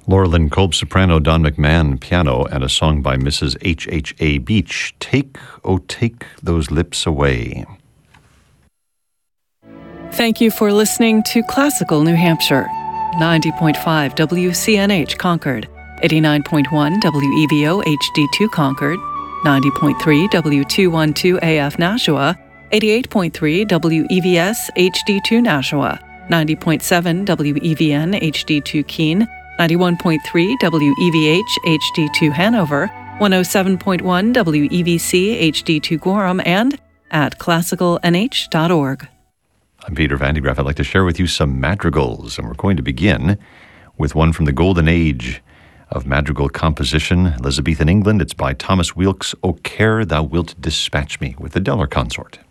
Laura Lynn Kolb, soprano, Don McMahon, piano, and a song by Mrs. H.H.A. Beach, Take, Oh Take Those Lips Away. Thank you for listening to Classical New Hampshire. 90.5 WCNH Concord, 89.1 WEVO HD2 Concord, 90.3 W212 AF Nashua, 88.3 WEVS HD2 Nashua, 90.7 WEVN HD2 Keene, 91.3 WEVH HD2 Hanover, 107.1 WEVC HD2 Gorham, and at classicalnh.org. I'm Peter Van de Graaff. I'd like to share with you some madrigals, and we're going to begin with one from the golden age of madrigal composition, Elizabethan England. It's by Thomas Weelkes, O Care Thou Wilt Dispatch Me, with the Deller Consort.